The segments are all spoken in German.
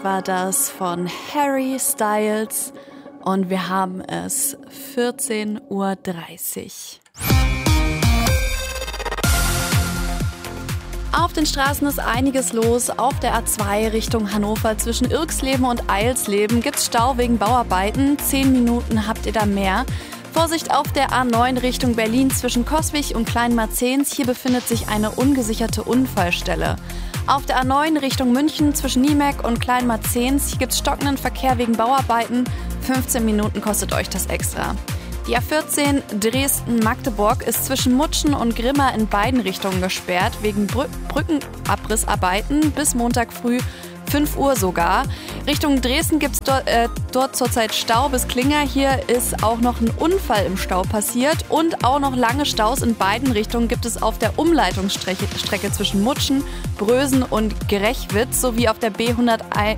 War das von Harry Styles und wir haben es 14:30 Uhr. Auf den Straßen ist einiges los. Auf der A2 Richtung Hannover zwischen Irksleben und Eilsleben gibt's Stau wegen Bauarbeiten. 10 Minuten habt ihr da mehr. Vorsicht auf der A9 Richtung Berlin zwischen Coswig und Kleinmarzens. Hier befindet sich eine ungesicherte Unfallstelle. Auf der A9 Richtung München zwischen Niemek und Kleinmarzens. Hier gibt's stockenden Verkehr wegen Bauarbeiten. 15 Minuten kostet euch das extra. Die A14 Dresden-Magdeburg ist zwischen Mutschen und Grimma in beiden Richtungen gesperrt, wegen Brückenabrissarbeiten bis Montag früh 5 Uhr sogar. Richtung Dresden gibt es dort zurzeit Stau bis Klinger. Hier ist auch noch ein Unfall im Stau passiert und auch noch lange Staus in beiden Richtungen gibt es auf der Umleitungsstrecke zwischen Mutschen, Brösen und Grechwitz sowie auf der B107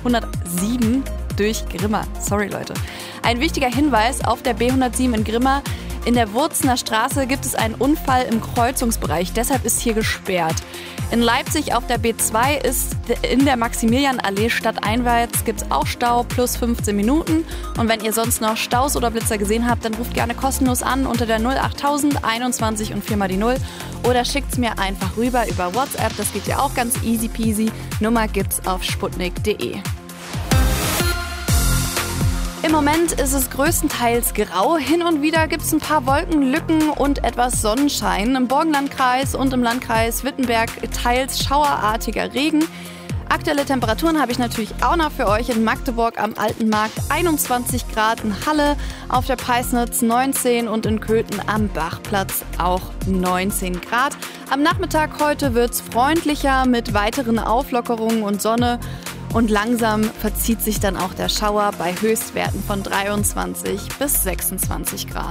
durch Grimma. Sorry, Leute. Ein wichtiger Hinweis: Auf der B107 in Grimma in der Wurzener Straße gibt es einen Unfall im Kreuzungsbereich. Deshalb ist hier gesperrt. In Leipzig auf der B2 ist in der Maximilianallee stadteinwärts gibt es auch Stau plus 15 Minuten. Und wenn ihr sonst noch Staus oder Blitzer gesehen habt, dann ruft gerne kostenlos an unter der 08000 21 und 4 mal die 0 oder schickt es mir einfach rüber über WhatsApp. Das geht ja auch ganz easy peasy. Nummer gibt's auf sputnik.de. Im Moment ist es größtenteils grau. Hin und wieder gibt es ein paar Wolkenlücken und etwas Sonnenschein. Im Burgenlandkreis und im Landkreis Wittenberg teils schauerartiger Regen. Aktuelle Temperaturen habe ich natürlich auch noch für euch. In Magdeburg am Alten Markt 21 Grad, in Halle auf der Peisnitz 19 und in Köthen am Bachplatz auch 19 Grad. Am Nachmittag heute wird es freundlicher mit weiteren Auflockerungen und Sonne. Und langsam verzieht sich dann auch der Schauer bei Höchstwerten von 23 bis 26 Grad.